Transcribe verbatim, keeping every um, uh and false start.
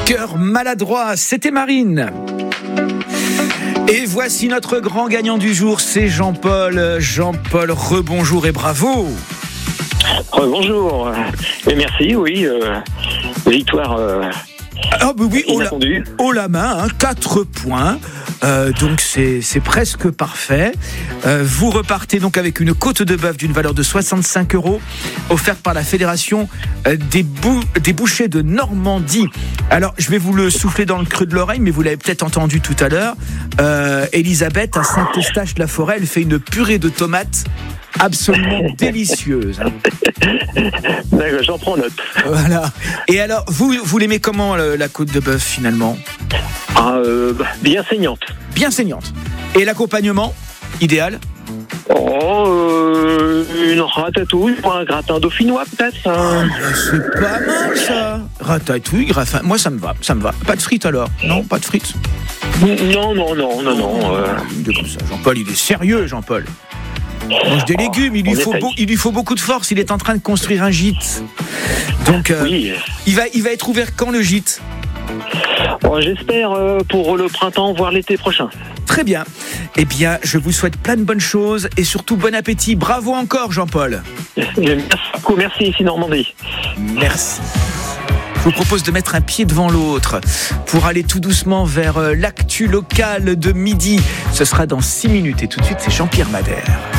Cœur maladroit, c'était Marine. Et voici notre grand gagnant du jour, c'est Jean-Paul. Jean-Paul, rebonjour et bravo. Bonjour. Et merci, oui. Euh, victoire. Euh, ah bah oui, haut la, inattendue. haut la main, hein, quatre points. Euh, donc c'est, c'est presque parfait. Euh, vous repartez donc avec une côte de bœuf d'une valeur de soixante-cinq euros, offerte par la Fédération euh, des, bou- des bouchers de Normandie. Alors je vais vous le souffler dans le creux de l'oreille, mais vous l'avez peut-être entendu tout à l'heure. Euh, Elisabeth à Saint-Eustache-la-Forêt, elle fait une purée de tomates absolument délicieuse. Hein. D'accord, j'en prends note. Voilà. Et alors, vous, vous l'aimez comment la, la côte de bœuf finalement ? Ah, euh, bien saignante. Bien saignante. Et l'accompagnement idéal ? Oh, euh, une ratatouille, un gratin dauphinois peut-être. Hein. Ah, c'est pas mal ça. Ratatouille, gratin. Moi ça me va, ça me va. Pas de frites alors ? Non, pas de frites. Non, non, non, non, non. Euh... Il est comme ça. Jean-Paul, il est sérieux, Jean-Paul. Il mange des Oh, légumes, il lui, faut beau, il lui faut beaucoup de force. Il est en train de construire un gîte. Donc, euh, oui. il va, il va être ouvert quand le gîte ? Bon, j'espère euh, pour le printemps, voire l'été prochain. Très bien. Eh bien, je vous souhaite plein de bonnes choses et surtout bon appétit. Bravo encore, Jean-Paul. Merci beaucoup, merci ici Normandie. Merci. Je vous propose de mettre un pied devant l'autre pour aller tout doucement vers l'actu locale de midi. Ce sera dans six minutes et tout de suite, c'est Jean-Pierre Madère.